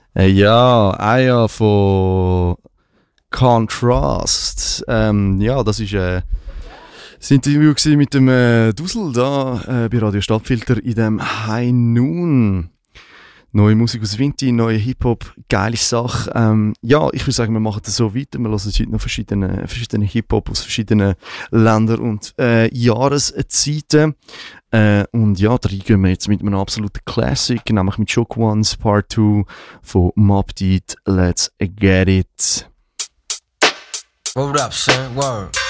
Ja, von Contrast. Ja, das ist das Interview gewesen mit dem Dusel da bei Radio Stadtfilter in dem High Noon. Neue Musik aus Vinti, neue Hip-Hop, geile Sache. Ja, ich würde sagen, wir machen das so weiter. Wir hören heute noch verschiedene Hip-Hop aus verschiedenen Ländern und Jahreszeiten. Und ja, da gehen wir jetzt mit einem absoluten Classic, nämlich mit Shock Ones Part 2 von Mobb Deep. Let's get it. What up, son? Word.